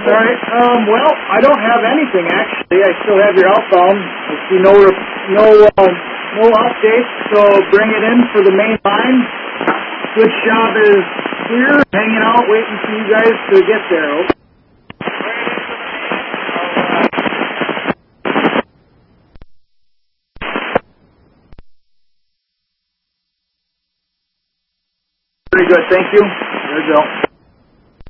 All right. Well, I don't have anything actually. I still have your outbound. I see no updates. So bring it in for the main line. Switch job is clear. Hanging out, waiting for you guys to get there. Okay. Pretty good. Thank you. There you go.